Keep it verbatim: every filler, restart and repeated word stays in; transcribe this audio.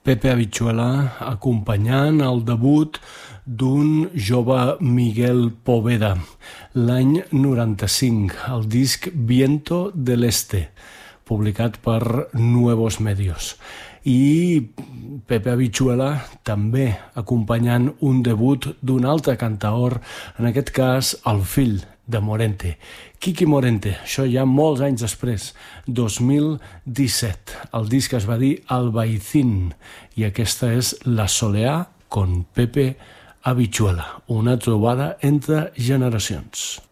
Pepe Habichuela acompanyant el debut d'un jove Miguel Poveda l'any noranta-cinc, el disc Viento del Este, publicat per Nuevos Medios. I Pepe Habichuela també acompanyant un debut d'un altre cantaor, en aquest cas el fill de Morente, Quiqui Morente, això ja molts anys després, dos mil disset. El disc es va dir Albaicín i aquesta és La Soleá con Pepe Habichuela, una trobada entre generacions.